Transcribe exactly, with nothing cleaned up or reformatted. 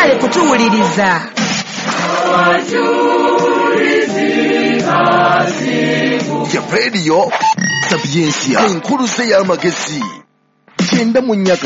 mwagale kutuwuliriza. Ya radio Sapiensia enkulu y'amagezi kyenda mu nnyaka